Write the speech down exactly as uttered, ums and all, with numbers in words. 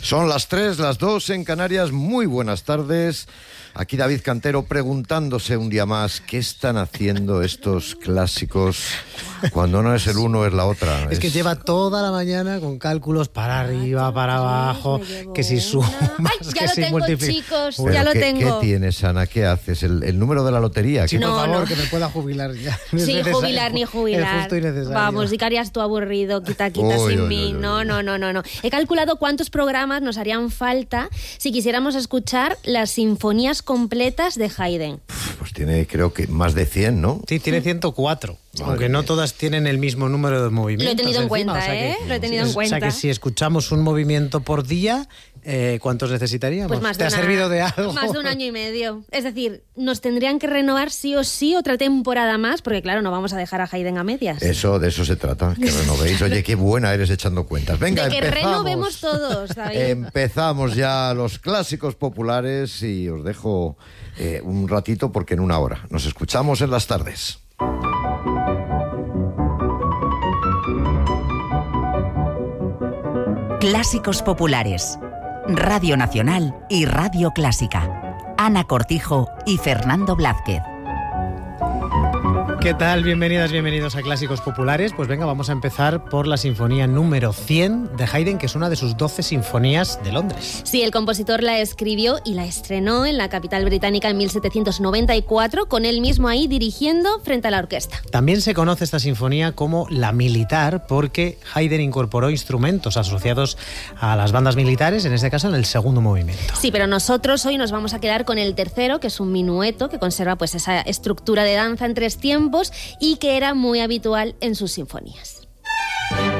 Son las tres, las dos en Canarias. Muy buenas tardes. Aquí David Cantero preguntándose un día más qué están haciendo estos clásicos cuando no es el uno es la otra. Es, es que lleva toda la mañana con cálculos para arriba, para abajo, que si sumas, Ay, ya que lo si tengo, multiplicas. chicos, Pero ya lo ¿qué, tengo. ¿Qué tienes, Ana? ¿Qué haces? ¿El, el número de la lotería? Sí, No, por favor, no. que me pueda jubilar ya. Sí, jubilar ni jubilar. Es justo y necesario. Vamos, di que harías tú aburrido, quita, quita Uy, sin uy, mí. uy, uy. No, no, no, no, no. He calculado cuántos programas nos harían falta si quisiéramos escuchar las sinfonías completas de Haydn. Pues tiene, creo que más de cien, ¿no? Sí, tiene ciento cuatro. Madre Aunque no mía. todas tienen el mismo número de movimientos. Lo he tenido en encima, cuenta, o sea que- ¿eh? Lo he tenido o en cuenta. sea que si escuchamos un movimiento por día, eh, ¿cuántos necesitaríamos? Pues más ¿Te de ha una- servido de algo? Más de un año y medio. Es decir, nos tendrían que renovar sí o sí otra temporada más, porque claro, no vamos a dejar a Haydn a medias. Eso, de eso se trata, que renovéis. Oye, qué buena eres echando cuentas. Venga, de que empezamos. renovemos todos, David. Empezamos ya los clásicos populares y os dejo eh, un ratito porque en una hora nos escuchamos en las tardes. Clásicos populares. Radio Nacional y Radio Clásica. Ana Cortijo y Fernando Blázquez. ¿Qué tal? Bienvenidas, bienvenidos a Clásicos Populares. Pues venga, vamos a empezar por la sinfonía número cien de Haydn, que es una de sus doce sinfonías de Londres. Sí, el compositor la escribió y la estrenó en la capital británica en mil setecientos noventa y cuatro, con él mismo ahí dirigiendo frente a la orquesta. También se conoce esta sinfonía como la militar porque Haydn incorporó instrumentos asociados a las bandas militares, en este caso en el segundo movimiento. Sí, pero nosotros hoy nos vamos a quedar con el tercero, que es un minueto, que conserva pues esa estructura de danza en tres tiempos y que era muy habitual en sus sinfonías.